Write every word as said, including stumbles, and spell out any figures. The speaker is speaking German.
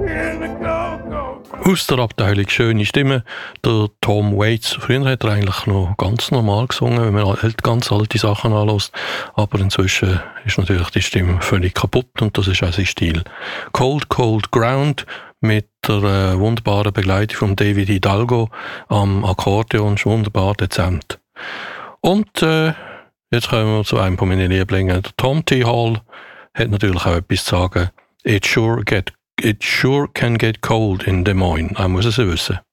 Aus der Abteilung «Schöne Stimme», der Tom Waits. Früher hat er eigentlich noch ganz normal gesungen, wenn man halt ganz alte Sachen anhört. Aber inzwischen ist natürlich die Stimme völlig kaputt und das ist auch sein Stil. «Cold, Cold Ground» mit der äh, wunderbaren Begleitung von David Hidalgo am Akkordeon, ist wunderbar dezent. Und äh, jetzt kommen wir zu einem von meinen Lieblingen. Der Tom T. Hall hat natürlich auch etwas zu sagen. It sure, get, it sure can get cold in Des Moines. Er muss es wissen.